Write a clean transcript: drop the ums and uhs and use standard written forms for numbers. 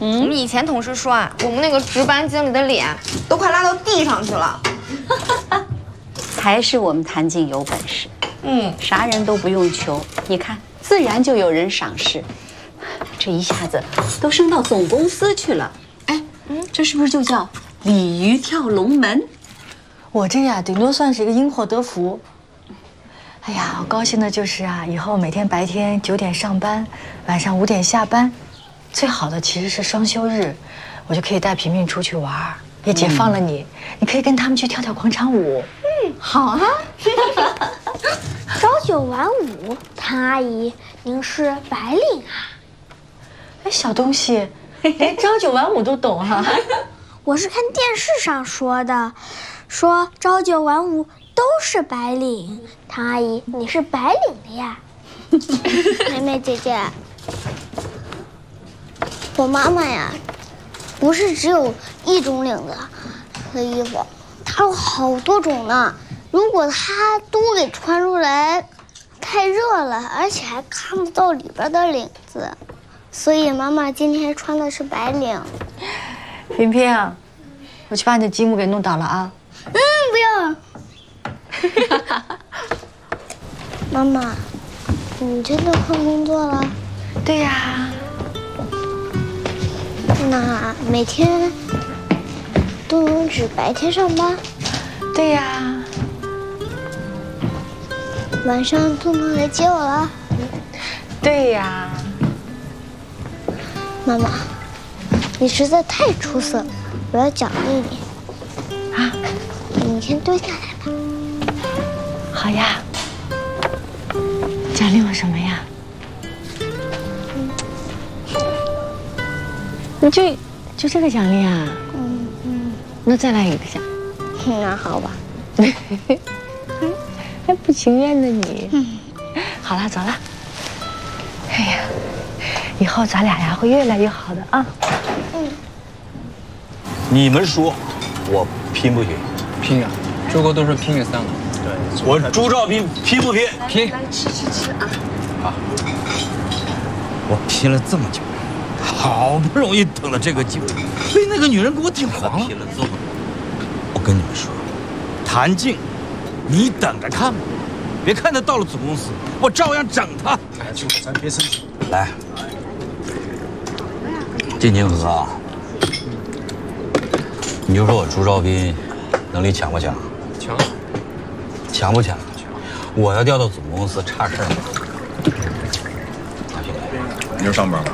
我们以前同事说啊，我们那个值班经理的脸都快拉到地上去了。 还是我们谭静有本事，啥人都不用求，你看，自然就有人赏识。这一下子都升到总公司去了。哎，这是不是就叫鲤鱼跳龙门？ 我这呀，顶多算是一个因祸得福。哎呀，我高兴的就是啊，以后每天白天9点上班，晚上5点下班。最好的其实是双休日，我就可以带平平出去玩，也解放了你。你可以跟他们去跳跳广场舞。 好啊。朝9晚5，谭阿姨，您是白领啊？ 哎，小东西，连朝9晚5都懂哈。 我是看电视上说的，说朝9晚5都是白领。谭阿姨，你是白领的呀？梅梅姐姐，我妈妈呀，不是只有一种领子的衣服，她有好多种呢。如果她都给穿出来，太热了，而且还看不到里边的领子，所以妈妈今天穿的是白领。 平平，我去把你的积木给弄倒了啊。 不要。妈妈，你真的换工作了？ 对呀。 那每天都能只白天上班？ 对呀。 晚上都能来接我了？ 对呀。 妈妈，你实在太出色了，我要奖励你。 啊， 你先蹲下来吧。 好呀。奖励我什么呀？你就这个奖励啊？那再来一个奖。 那好吧。 还不情愿的你。好了，走了。哎呀，以后咱俩呀会越来越好的啊。 你们说，我拼不拼？ 拼啊！诸葛都是拼给3个。 对，我朱兆斌拼不拼？ 拼。 来吃啊！ 啊！我拼了这么久，好不容易等了这个机会，被那个女人给我顶黄了。拼了这么久，我跟你们说，谭静，你等着看吧，别看她到了总公司，我照样整她。 哎，朱哥，咱别生气。 来，金清河啊，你就说我朱兆斌能力强不强？ 强。 强不强？我要调到总公司，差事儿吗？大兄弟， 你就上班了。